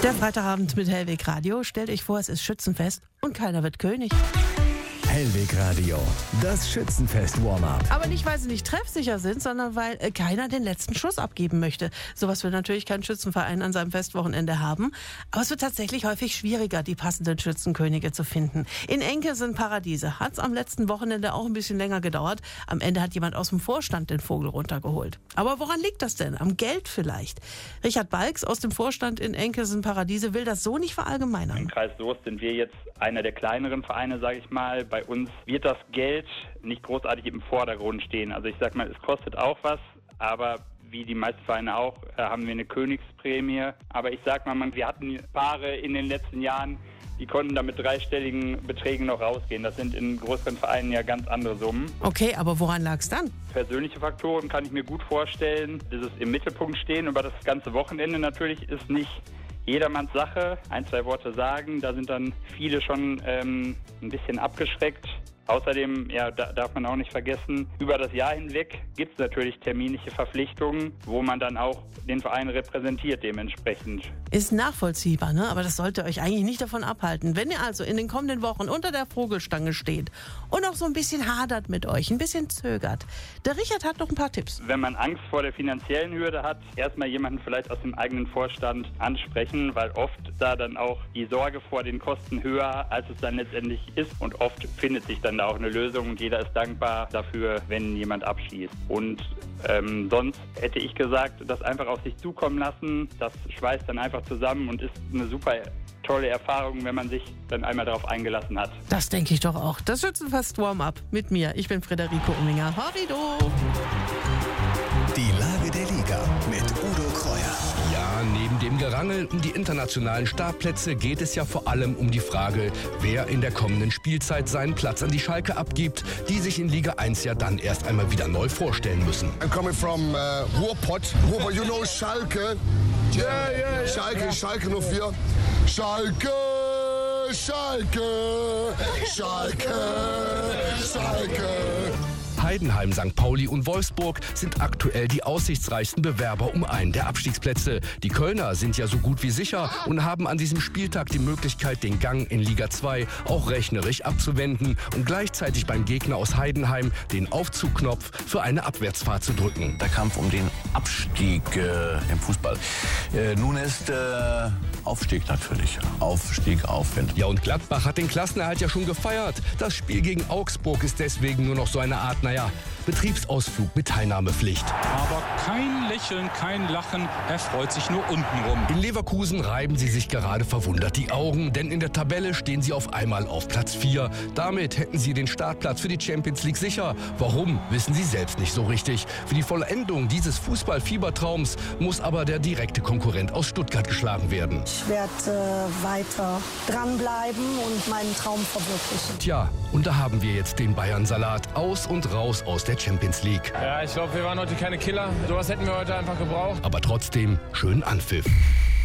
Der Freitagabend mit Hellweg Radio. Stellt euch vor, es ist Schützenfest und keiner wird König. Hellweg Radio, das Schützenfest-Warm-up. Aber nicht, weil sie nicht treffsicher sind, sondern weil keiner den letzten Schuss abgeben möchte. Sowas will natürlich kein Schützenverein an seinem Festwochenende haben. Aber es wird tatsächlich häufig schwieriger, die passenden Schützenkönige zu finden. In Enke sind Paradiese. Hat es am letzten Wochenende auch ein bisschen länger gedauert. Am Ende hat jemand aus dem Vorstand den Vogel runtergeholt. Aber woran liegt das denn? Am Geld vielleicht? Richard Balks aus dem Vorstand in Enke sind Paradiese will das so nicht verallgemeinern. Im Kreis Soest sind wir jetzt einer der kleineren Vereine, sage ich mal. Bei uns wird das Geld nicht großartig im Vordergrund stehen. Also ich sag mal, es kostet auch was, aber wie die meisten Vereine auch, haben wir eine Königsprämie. Aber ich sag mal, wir hatten Paare in den letzten Jahren, die konnten da mit dreistelligen Beträgen noch rausgehen. Das sind in größeren Vereinen ja ganz andere Summen. Okay, aber woran lag es dann? Persönliche Faktoren kann ich mir gut vorstellen. Dieses im Mittelpunkt stehen über das ganze Wochenende natürlich ist nicht jedermanns Sache. Ein, zwei Worte sagen, da sind dann viele schon ein bisschen abgeschreckt. Außerdem, darf man auch nicht vergessen, über das Jahr hinweg gibt es natürlich terminliche Verpflichtungen, wo man dann auch den Verein repräsentiert dementsprechend. Ist nachvollziehbar, ne? Aber das sollte euch eigentlich nicht davon abhalten. Wenn ihr also in den kommenden Wochen unter der Vogelstange steht und auch so ein bisschen hadert mit euch, ein bisschen zögert, der Richard hat noch ein paar Tipps. Wenn man Angst vor der finanziellen Hürde hat, erstmal jemanden vielleicht aus dem eigenen Vorstand ansprechen, weil oft da dann auch die Sorge vor den Kosten höher, als es dann letztendlich ist. Und oft findet sich dann da auch eine Lösung und jeder ist dankbar dafür, wenn jemand abschießt. Und sonst hätte ich gesagt, das einfach auf sich zukommen lassen, das schweißt dann einfach zusammen und ist eine super tolle Erfahrung, wenn man sich dann einmal darauf eingelassen hat. Das denke ich doch auch. Das Schützenfest Warm-up mit mir. Ich bin Friederike Umminger. Horrido! Die Lage der Liga mit Udo Kreuer. Ja, neben dem Gerangel um die internationalen Startplätze geht es ja vor allem um die Frage, wer in der kommenden Spielzeit seinen Platz an die Schalke abgibt, die sich in Liga 1 ja dann erst einmal wieder neu vorstellen müssen. I'm coming from Ruhrpott. Ruhr, you know Schalke? Yeah. Schalke 04. Schalke! Heidenheim, St. Pauli und Wolfsburg sind aktuell die aussichtsreichsten Bewerber um einen der Abstiegsplätze. Die Kölner sind ja so gut wie sicher und haben an diesem Spieltag die Möglichkeit, den Gang in Liga 2 auch rechnerisch abzuwenden und gleichzeitig beim Gegner aus Heidenheim den Aufzugknopf für eine Abwärtsfahrt zu drücken. Der Kampf um den Abstieg im Fußball. Nun ist Aufstieg natürlich. Aufstieg, Aufwind. Ja, und Gladbach hat den Klassenerhalt ja schon gefeiert. Das Spiel gegen Augsburg ist deswegen nur noch so eine Art, Betriebsausflug mit Teilnahmepflicht. Aber kein Lächeln, kein Lachen, er freut sich nur untenrum. In Leverkusen reiben sie sich gerade verwundert die Augen, denn in der Tabelle stehen sie auf einmal auf Platz 4. Damit hätten sie den Startplatz für die Champions League sicher. Warum, wissen sie selbst nicht so richtig. Für die Vollendung dieses Fußball-Fiebertraums muss aber der direkte Konkurrent aus Stuttgart geschlagen werden. Ich werde weiter dranbleiben und meinen Traum verwirklichen. Tja, und da haben wir jetzt den Bayern-Salat aus und raus aus der Champions League. Ja, ich glaube, wir waren heute keine Killer. Sowas hätten wir heute einfach gebraucht. Aber trotzdem schönen Anpfiff.